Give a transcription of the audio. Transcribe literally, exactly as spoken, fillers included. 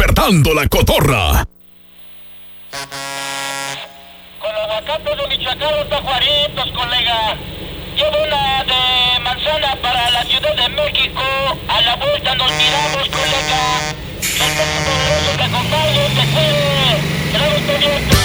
despertando la cotorra. Con aguacates de Michoacán, los tajuaritos, colega. Llevo una de manzana para la Ciudad de México. A la vuelta nos miramos, colega. Que el poderoso te acompañe, te cuide. Que la